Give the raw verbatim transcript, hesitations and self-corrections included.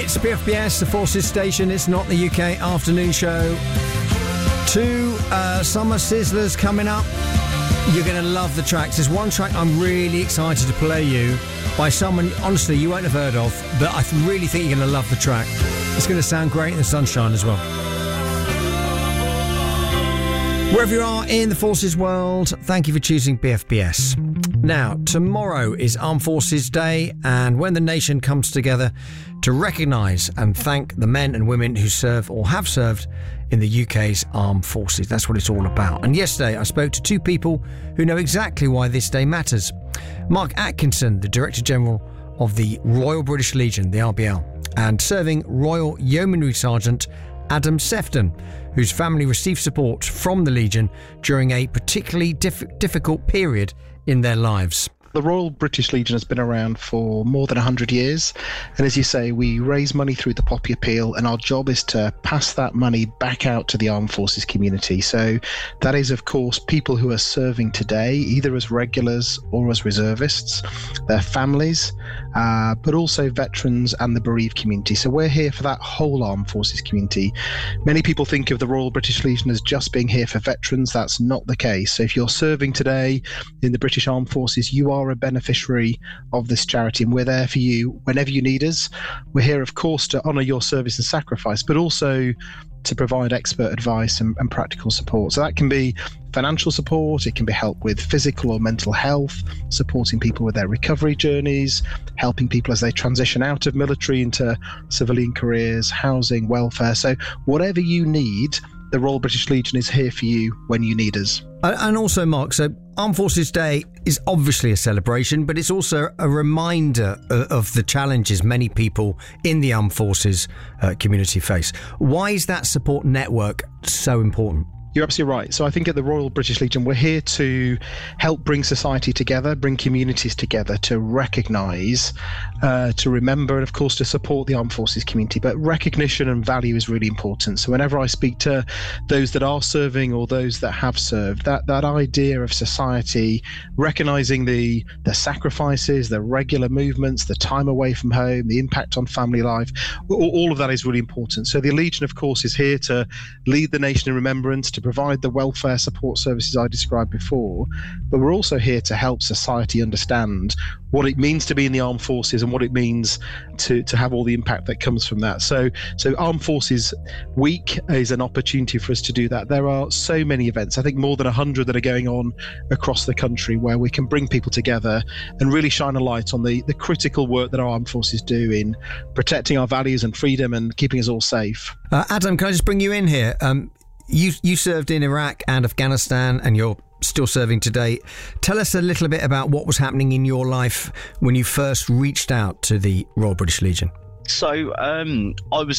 It's B F B S, the Forces Station. It's not the U K afternoon show. Two uh, summer sizzlers coming up. You're going to love the tracks. There's one track I'm really excited to play you by someone, honestly, you won't have heard of, but I really think you're going to love the track. It's going to sound great in the sunshine as well. Wherever you are in the Forces world, thank you for choosing B F B S. Now, tomorrow is Armed Forces Day, and when the nation comes together to recognise and thank the men and women who serve or have served in the U K's armed forces. That's what it's all about. And yesterday I spoke to two people who know exactly why this day matters. Mark Atkinson, the Director General of the Royal British Legion, the R B L, and serving Royal Yeomanry Sergeant Adam Sefton, whose family received support from the Legion during a particularly diff- difficult period in their lives. The Royal British Legion has been around for more than one hundred years. And as you say, we raise money through the Poppy Appeal, and our job is to pass that money back out to the armed forces community. So that is, of course, people who are serving today, either as regulars or as reservists, their families, uh, but also veterans and the bereaved community. So we're here for that whole armed forces community. Many people think of the Royal British Legion as just being here for veterans. That's not the case. So if you're serving today in the British Armed Forces, you are a beneficiary of this charity, and we're there for you whenever you need us. We're here, of course, to honour your service and sacrifice, but also to provide expert advice and, and practical support. So that can be financial support, it can be help with physical or mental health, supporting people with their recovery journeys, helping people as they transition out of military into civilian careers, housing, welfare. So whatever you need, the Royal British Legion is here for you when you need us. And also, Mark, so Armed Forces Day is obviously a celebration, but it's also a reminder of the challenges many people in the armed forces uh, community face. Why is that support network so important? You're absolutely right. So I think at the Royal British Legion, we're here to help bring society together, bring communities together, to recognise, uh, to remember, and of course to support the armed forces community. But recognition and value is really important. So whenever I speak to those that are serving or those that have served, that, that idea of society, recognising the, the sacrifices, the regular movements, the time away from home, the impact on family life, all, all of that is really important. So the Legion, of course, is here to lead the nation in remembrance, to provide the welfare support services I described before, but we're also here to help society understand what it means to be in the armed forces and what it means to, to have all the impact that comes from that. So, so Armed Forces Week is an opportunity for us to do that. There are so many events, I think more than one hundred that are going on across the country, where we can bring people together and really shine a light on the, the critical work that our armed forces do in protecting our values and freedom and keeping us all safe. Uh, Adam, can I just bring you in here? Um, You you served in Iraq and Afghanistan, and you're still serving today. Tell us a little bit about what was happening in your life when you first reached out to the Royal British Legion. So um, I was